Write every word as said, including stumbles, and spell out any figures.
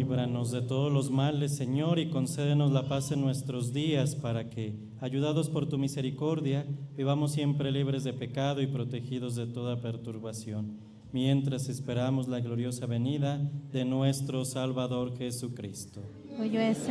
Líbranos de todos los males, Señor, y concédenos la paz en nuestros días, para que, ayudados por tu misericordia, vivamos siempre libres de pecado y protegidos de toda perturbación, mientras esperamos la gloriosa venida de nuestro Salvador Jesucristo. Tuyo es